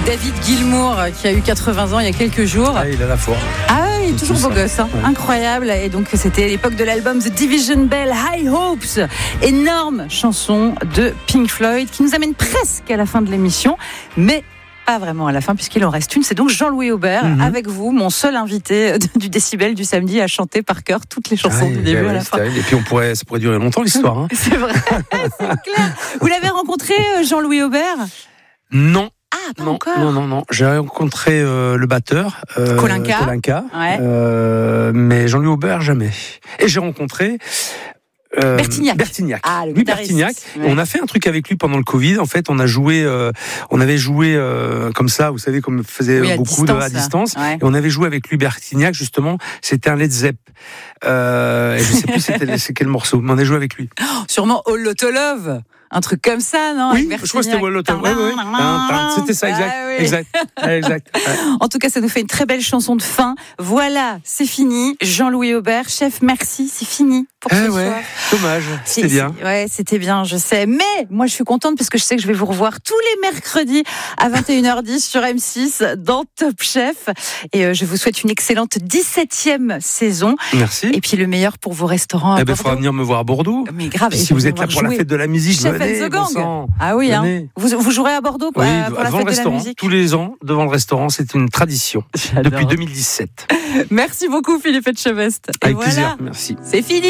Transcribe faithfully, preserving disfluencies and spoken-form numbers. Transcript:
David Gilmour qui a eu quatre-vingts ans il y a quelques jours. Ah, il a la forme. Ah ouais, il est toujours beau gosse, hein. Ouais. Incroyable. Et donc c'était l'époque de l'album The Division Bell, High Hopes. Énorme chanson de Pink Floyd qui nous amène presque à la fin de l'émission, mais pas vraiment à la fin puisqu'il en reste une. C'est donc Jean-Louis Aubert, mm-hmm. avec vous, mon seul invité du Décibel du samedi à chanter par cœur toutes les chansons ah, du début ouais, à la fin. Et puis on pourrait, ça pourrait durer longtemps l'histoire. Hein. C'est vrai, c'est clair. Vous l'avez rencontré, Jean-Louis Aubert ? Non. Ah, pas non, encore. non, non, non. J'ai rencontré euh, le batteur, euh, Kolinka, Kolinka ouais. euh, mais Jean-Louis Aubert jamais. Et j'ai rencontré euh, Bertignac. Bertignac. Ah, le Louis Bertignac. Ouais. On a fait un truc avec lui pendant le Covid. En fait, on a joué, euh, on avait joué euh, comme ça, vous savez, comme faisait oui, beaucoup distance, de à distance. Ouais. Et on avait joué avec Louis Bertignac justement. C'était un Led Zepp. Euh, et je sais plus c'était c'est quel morceau. Mais on a joué avec lui. Oh, sûrement All Lotta Love. Un truc comme ça, non? Oui, je crois que c'était All Lotta Love. Ouais, ouais. C'était ça, exact. Ah, oui. Exact. exact. Ouais. En tout cas, ça nous fait une très belle chanson de fin. Voilà, c'est fini. Jean-Louis Aubert, chef, merci, c'est fini pour eh ce ouais, soir. Dommage, c'était bien. Ouais, c'était bien, je sais. Mais moi, je suis contente parce que je sais que je vais vous revoir tous les mercredis à vingt et une heures dix sur M six dans Top Chef. Et euh, je vous souhaite une excellente dix-septième saison. Merci. Et puis le meilleur pour vos restaurants à eh ben, Bordeaux. Il faudra venir me voir à Bordeaux. Mais grave. Et si vous êtes là pour jouer. La fête de la musique, Chef venez, and the Gang. Bon Ah oui, hein. Vous, vous jouerez à Bordeaux quoi, oui, pour la devant fête le restaurant, de la musique. tous les ans, devant le restaurant, c'est une tradition. J'adore. Depuis deux mille dix-sept. Merci beaucoup Philippe Etchebest. Avec voilà, plaisir, merci. C'est fini.